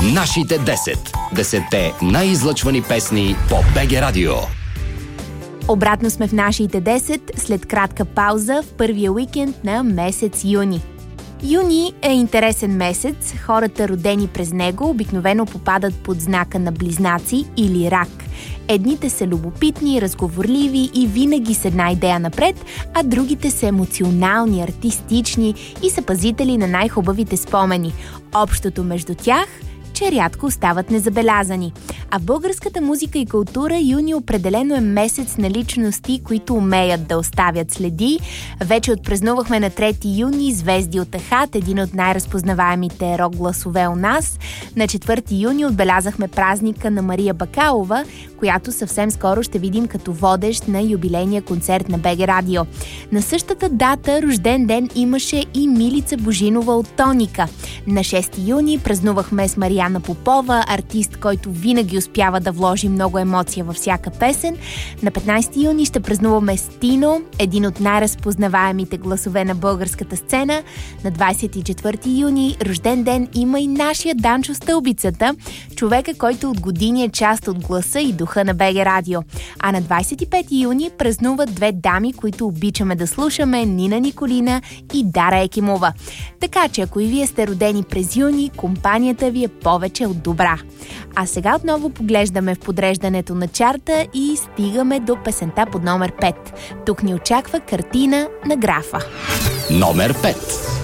Нашите 10. 10-те най-излъчвани песни по БГ Радио. Обратно сме в нашите 10 след кратка пауза в първия уикенд на месец юни. Юни е интересен месец. Хората, родени през него, обикновено попадат под знака на близнаци или рак. Едните са любопитни, разговорливи и винаги с една идея напред, а другите са емоционални, артистични и са пазители на най-хубавите спомени. Общото между тях – че рядко остават незабелязани. А в българската музика и култура юни определено е месец на личности, които умеят да оставят следи. Вече отпразнувахме на 3 юни Звезди от Ахат, един от най-разпознаваемите рок гласове у нас. На 4 юни отбелязахме празника на Мария Бакалова, която съвсем скоро ще видим като водещ на юбилейния концерт на БГ Радио. На същата дата рожден ден имаше и Милица Божинова от Тоника. На 6 юни празнувахме с Марияна Попова, артист, който винаги успява да вложи много емоция във всяка песен. На 15 юни ще празнуваме с Тино, един от най-разпознаваемите гласове на българската сцена. На 24 юни рожден ден има и нашия Данчо Стълбицата, човека, който от години е част от гласа и духа на БГ Радио. А на 25 юни празнуват две дами, които обичаме да слушаме, Нина Николина и Дара Екимова. Така че, ако и вие сте родени през юни, компанията ви е повече от добра. А сега отново поглеждаме в подреждането на чарта и стигаме до песента под номер 5. Тук ни очаква Картина на Графа. Номер 5.